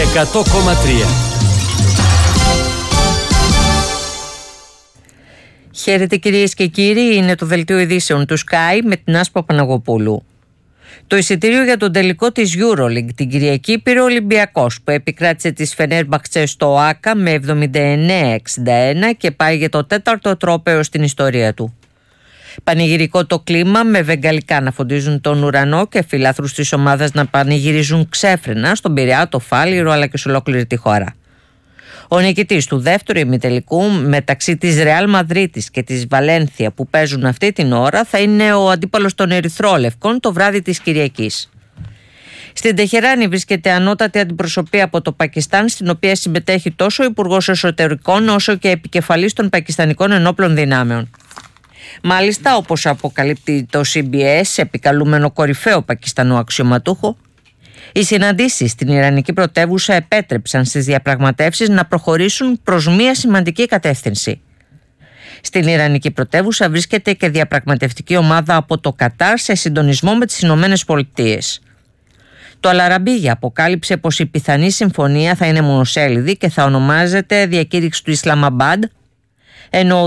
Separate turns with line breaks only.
100,3.
Χαίρετε κυρίες και κύριοι, είναι το δελτίο ειδήσεων του Sky με την Άσπα Παναγοπούλου. Το εισιτήριο για τον τελικό της EuroLeague την Κυριακή πήρε ο Ολυμπιακός, που επικράτησε τη Φενέρμπαχτσε στο ΟΑΚΑ με 79-61 και πάει για το τέταρτο τρόπαιο στην ιστορία του. Πανηγυρικό το κλίμα, με βεγγαλικά να φωτίζουν τον ουρανό και φιλάθρους της ομάδας να πανηγυρίζουν ξέφρενα στον Πειραιά, το Φάληρο αλλά και σε ολόκληρη τη χώρα. Ο νικητής του δεύτερου ημιτελικού μεταξύ της Ρεάλ Μαδρίτης και της Βαλένθια που παίζουν αυτή την ώρα θα είναι ο αντίπαλος των Ερυθρόλευκων το βράδυ της Κυριακής. Στην Τεχεράνη βρίσκεται ανώτατη αντιπροσωπεία από το Πακιστάν, στην οποία συμμετέχει τόσο ο Υπουργός Εσωτερικών όσο και επικεφαλής των Πακιστανικών Ενόπλων Δυνάμεων. Μάλιστα, όπως αποκαλύπτει το CBS, επικαλούμενο κορυφαίο Πακιστανό αξιωματούχο, οι συναντήσεις στην Ιρανική πρωτεύουσα επέτρεψαν στις διαπραγματεύσεις να προχωρήσουν προς μια σημαντική κατεύθυνση. Στην Ιρανική πρωτεύουσα βρίσκεται και διαπραγματευτική ομάδα από το Κατάρ σε συντονισμό με τις Ηνωμένες Πολιτείες. Το Αλαραμπίγια αποκάλυψε πως η πιθανή συμφωνία θα είναι μονοσέλιδη και θα ονομάζεται Διακήρυξη του Ισλαμαμπάντ, ενώ